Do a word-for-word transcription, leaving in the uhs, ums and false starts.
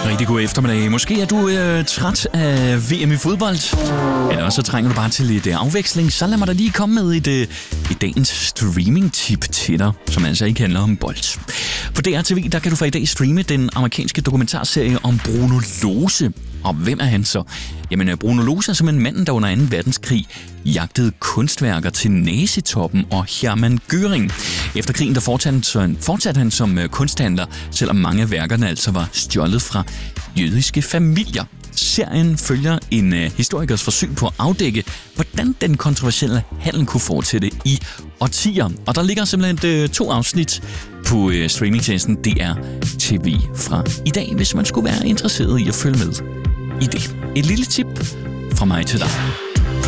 Rigtig god eftermiddag. Måske er du øh, træt af V M i fodbold, eller også så trænger du bare til lidt øh, afveksling. Så lad mig da lige komme med et, øh, et dagens streaming-tip til dig, som altså ikke handler om bold. På D R T V, der kan du fra i dag streame den amerikanske dokumentarserie om Bruno Lose. Og hvem er han så? Jamen, Bruno Lose er simpelthen manden, der under anden verdenskrig jagtede kunstværker til nazitoppen og Hermann Göring. Efter krigen der fortsatte han, fortsatte han som kunsthandler, selvom mange af værkerne altså var stjålet fra jødiske familier. Serien følger en uh, historikers forsøg på at afdække, hvordan den kontroversielle handel kunne fortsætte i årtier. Og der ligger simpelthen uh, to afsnit på uh, streamingtjenesten D R T V fra i dag, hvis man skulle være interesseret i at følge med i det. Et lille tip fra mig til dig.